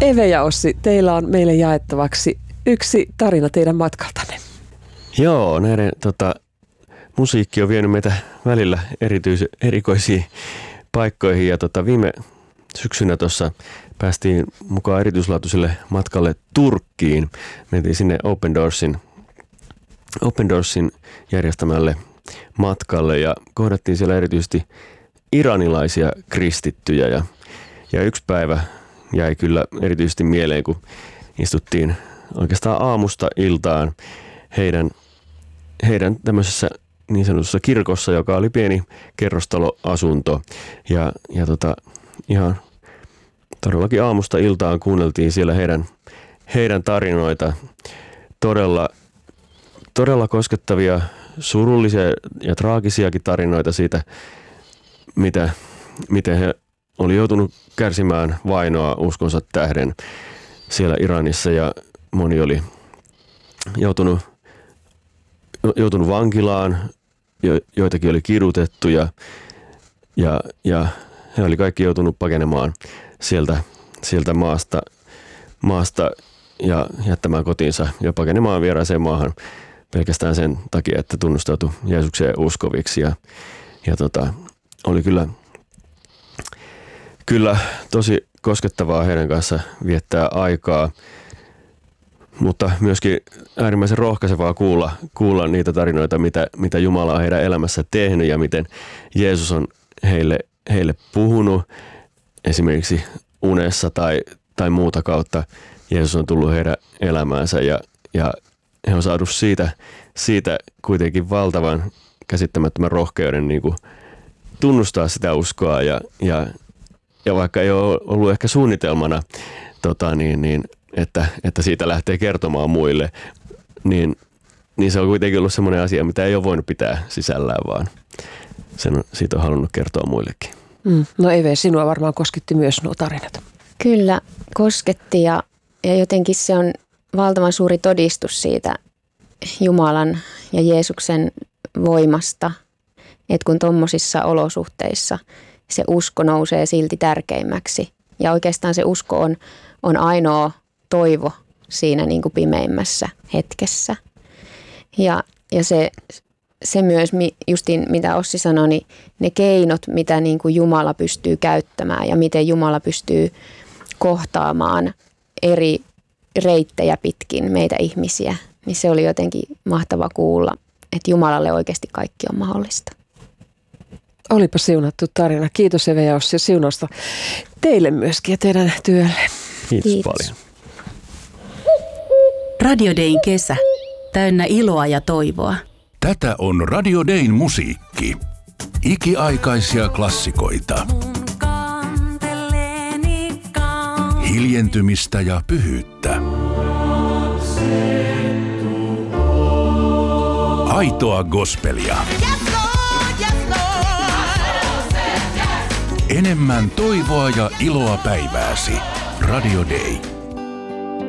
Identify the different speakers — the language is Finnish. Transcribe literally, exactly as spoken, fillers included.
Speaker 1: Eve ja Ossi, teillä on meille jaettavaksi yksi tarina teidän matkaltanne.
Speaker 2: Joo, näiden tota, musiikki on vienyt meitä välillä erityis- erikoisiin paikkoihin ja tota, viime syksynä tuossa päästiin mukaan erityislaatuiselle matkalle Turkkiin. Mentiin sinne Open Doorsin, Open Doorsin järjestämälle matkalle ja kohdattiin siellä erityisesti iranilaisia kristittyjä ja, ja yksi päivä jäi kyllä erityisesti mieleen, kun istuttiin oikeastaan aamusta iltaan heidän, heidän tämmöisessä niin sanotussa kirkossa, joka oli pieni kerrostaloasunto ja, ja tota, ihan todellakin aamusta iltaan kuunneltiin siellä heidän, heidän tarinoita, todella, todella koskettavia, surullisia ja traagisiakin tarinoita siitä, mitä, miten he oli joutunut kärsimään vainoa uskonsa tähden siellä Iranissa ja moni oli joutunut, joutunut vankilaan, jo, joitakin oli kidutettu ja, ja, ja he oli kaikki joutunut pakenemaan sieltä, sieltä maasta, maasta ja jättämään kotiinsa ja pakenemaan vieraaseen maahan pelkästään sen takia, että tunnustautui Jeesukseen uskoviksi ja, ja tota, oli kyllä, kyllä tosi koskettavaa heidän kanssa viettää aikaa, mutta myöskin äärimmäisen rohkaisevaa kuulla, kuulla niitä tarinoita, mitä, mitä Jumala on heidän elämässä tehnyt ja miten Jeesus on heille, heille puhunut esimerkiksi unessa tai, tai muuta kautta. Jeesus on tullut heidän elämäänsä ja, ja he on saanut siitä, siitä kuitenkin valtavan käsittämättömän rohkeuden niin kuin tunnustaa sitä uskoa ja, ja, ja vaikka ei ole ollut ehkä suunnitelmana, tota, niin, niin, että, että siitä lähtee kertomaan muille, niin, niin se on kuitenkin ollut semmoinen asia, mitä ei ole voinut pitää sisällään, vaan sen, siitä on halunnut kertoa muillekin.
Speaker 1: Mm. No Eve, sinua varmaan kosketti myös nuo tarinat.
Speaker 3: Kyllä kosketti ja, ja jotenkin se on valtavan suuri todistus siitä Jumalan ja Jeesuksen voimasta, että kun tuommoisissa olosuhteissa se usko nousee silti tärkeimmäksi. Ja oikeastaan se usko on, on ainoa toivo siinä niin kuin pimeimmässä hetkessä. Ja, ja se, se myös, justiin mitä Ossi sanoi, niin ne keinot, mitä niin kuin Jumala pystyy käyttämään ja miten Jumala pystyy kohtaamaan eri reittejä pitkin meitä ihmisiä, niin se oli jotenkin mahtava kuulla, että Jumalalle oikeasti kaikki on mahdollista.
Speaker 1: Olipa siunattu tarina. Kiitos Eve ja Ossi siunausta teille myöskin ja teidän työlle.
Speaker 2: Kiitos, Kiitos paljon.
Speaker 4: Radio Dayn kesä. Täynnä iloa ja toivoa.
Speaker 5: Tätä on Radio Dayn musiikki. Ikiaikaisia klassikoita. Hiljentymistä ja pyhyyttä. Aitoa gospelia. Enemmän toivoa ja iloa päivääsi. Radio Day.